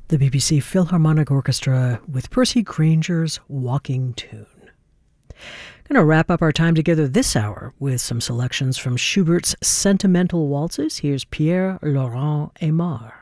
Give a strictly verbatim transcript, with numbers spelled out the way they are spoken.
the B B C Philharmonic Orchestra with Percy Granger's Walking Tune. Going to wrap up our time together this hour with some selections from Schubert's Sentimental Waltzes. Here's Pierre Laurent Aimard.